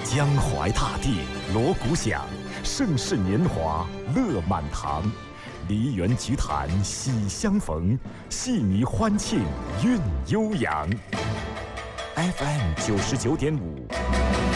江淮大地锣鼓响，盛世年华乐满堂。梨园菊坛喜相逢，戏迷欢庆韵悠扬。FM 99.5。